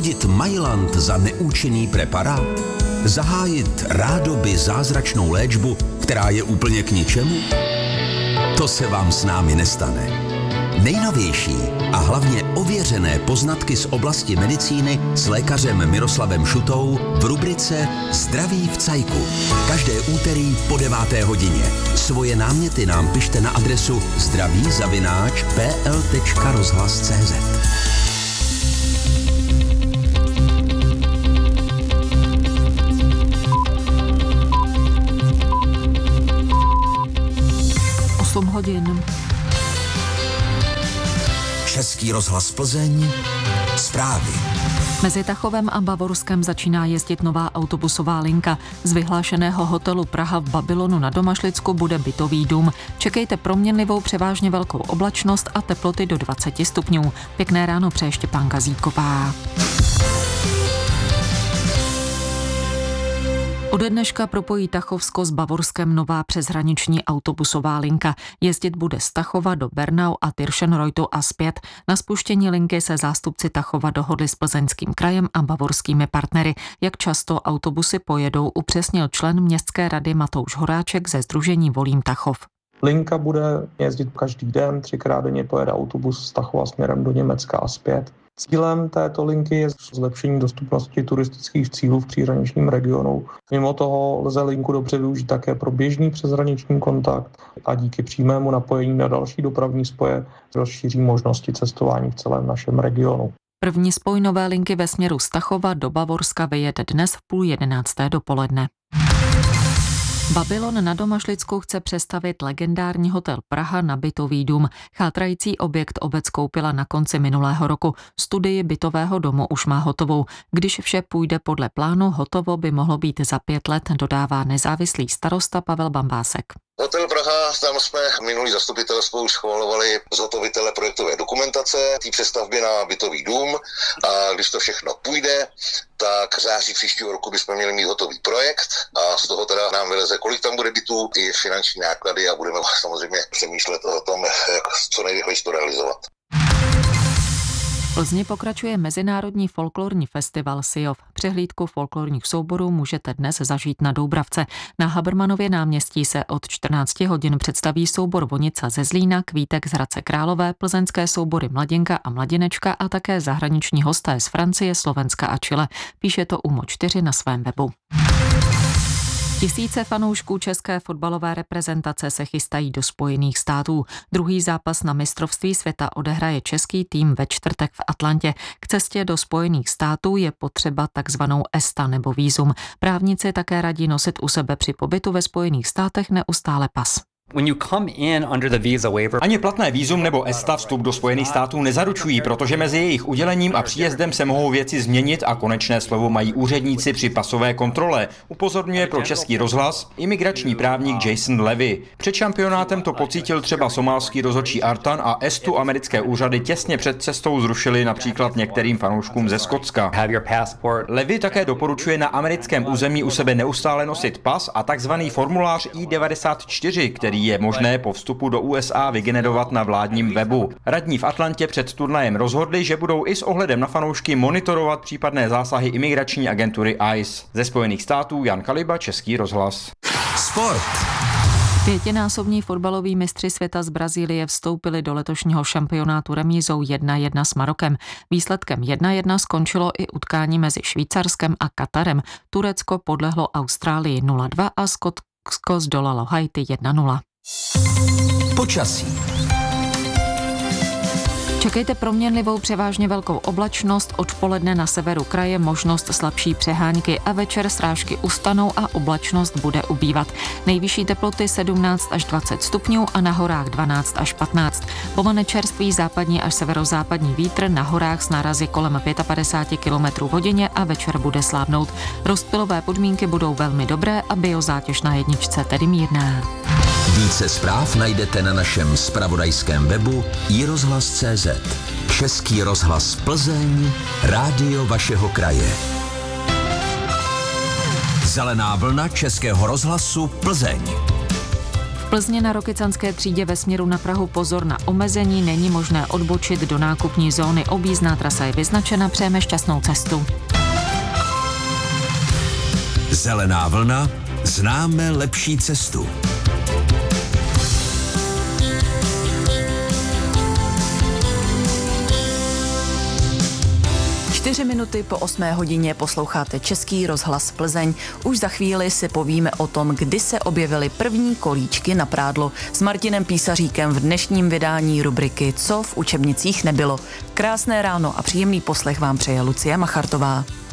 vyhodit Myland za neúčinný preparát? Zahájit rádoby zázračnou léčbu, která je úplně k ničemu? To se vám s námi nestane. Nejnovější a hlavně ověřené poznatky z oblasti medicíny s lékařem Miroslavem Šutou v rubrice Zdraví v cajku. Každé úterý po 9. hodině. Svoje náměty nám pište na adresu zdraví@pl.rozhlas.cz. Hodin. Český rozhlas Plzeň, zprávy. Mezi Tachovem a Bavorskem začíná jezdit nová autobusová linka. Z vyhlášeného hotelu Praha v Babylonu na Domašlicku bude bytový dům. Čekejte proměnlivou převážně velkou oblačnost a teploty do 20 stupňů. Pěkné ráno přeje Štěpán Gazíková. Ode dneška propojí Tachovsko s Bavorskem nová přeshraniční autobusová linka. Jezdit bude z Tachova do Bernau a Tirschenreuthu a zpět. Na spuštění linky se zástupci Tachova dohodli s Plzeňským krajem a bavorskými partnery. Jak často autobusy pojedou, upřesnil člen městské rady Matouš Horáček ze sdružení Volím Tachov. Linka bude jezdit každý den, 3krát denně pojede autobus z Tachova směrem do Německa a zpět. Cílem této linky je zlepšení dostupnosti turistických cílů v příhraničním regionu. Mimo toho lze linku dobře využít také pro běžný přeshraniční kontakt a díky přímému napojení na další dopravní spoje rozšíří možnosti cestování v celém našem regionu. První spoj nové linky ve směru z Tachova do Bavorska vyjede dnes v 10:30 dopoledne. Babylon na Domašlicku chce přestavět legendární hotel Praha na bytový dům. Chátrající objekt obec koupila na konci minulého roku. Studii bytového domu už má hotovou. Když vše půjde podle plánu, hotovo by mohlo být za 5 let, dodává nezávislý starosta Pavel Bambásek. Hotel Praha, tam jsme minulý zastupitelstvo už schvalovali zhotovitele projektové dokumentace té přestavby na bytový dům a když to všechno půjde, tak v září příštího roku bychom měli mít hotový projekt a z toho teda nám vyleze, kolik tam bude bytů i finanční náklady a budeme samozřejmě přemýšlet o tom, jak co nejrychleji to realizovat. V Plzni pokračuje Mezinárodní folklorní festival SIOF. Přehlídku folklorních souborů můžete dnes zažít na Doubravce. Na Habermanově náměstí se od 14 hodin představí soubor Vonica ze Zlína, Kvítek z Hradce Králové, plzeňské soubory Mladěnka a Mladinečka a také zahraniční hosté z Francie, Slovenska a Chile. Píše to UMO 4 na svém webu. Tisíce fanoušků české fotbalové reprezentace se chystají do Spojených států. Druhý zápas na mistrovství světa odehraje český tým ve čtvrtek v Atlantě. K cestě do Spojených států je potřeba takzvanou ESTA nebo vízum. Právníci také radí nosit u sebe při pobytu ve Spojených státech neustále pas. Ani platné vízum nebo ESTA vstup do Spojených států nezaručují, protože mezi jejich udělením a příjezdem se mohou věci změnit a konečné slovo mají úředníci při pasové kontrole, upozorňuje pro Český rozhlas imigrační právník Jason Levy. Před šampionátem to pocítil třeba somálský rozhodčí Artan a ESTu americké úřady těsně před cestou zrušili například některým fanouškům ze Skotska. Levy také doporučuje na americkém území u sebe neustále nosit pas a takzvaný formulář I-94, který je možné po vstupu do USA vygenerovat na vládním webu. Radní v Atlantě před turnajem rozhodli, že budou i s ohledem na fanoušky monitorovat případné zásahy imigrační agentury ICE. Ze Spojených států Jan Kaliba, Český rozhlas. Sport. 5násobní fotbaloví mistři světa z Brazílie vstoupili do letošního šampionátu remízou 1-1 s Marokem. Výsledkem 1-1 skončilo i utkání mezi Švýcarskem a Katarem. Turecko podlehlo Austrálii 0-2 a Skotsko zdolalo Haiti 1-0. Počasí. Čekejte proměnlivou převážně velkou oblačnost, odpoledne na severu kraje možnost slabší přehánky a večer srážky ustanou a oblačnost bude ubývat. Nejvyšší teploty 17 až 20 stupňů a na horách 12 až 15. Povane čerstvý západní až severozápadní vítr, na horách s nárazy kolem 55 km/h a večer bude slábnout. Rozptylové podmínky budou velmi dobré a biozátěž na jedničce tedy mírná. Více zpráv najdete na našem zpravodajském webu iRozhlas.cz. Český rozhlas Plzeň, rádio vašeho kraje. Zelená vlna Českého rozhlasu Plzeň. Plzni na Rokycanské třídě ve směru na Prahu pozor na omezení, není možné odbočit do nákupní zóny. Objízdná trasa je vyznačena, přejeme šťastnou cestu. Zelená vlna, známe lepší cestu. 4 minuty po 8 hodině posloucháte Český rozhlas Plzeň. Už za chvíli si povíme o tom, kdy se objevily první kolíčky na prádlo s Martinem Písaříkem v dnešním vydání rubriky Co v učebnicích nebylo. Krásné ráno a příjemný poslech vám přeje Lucie Machartová.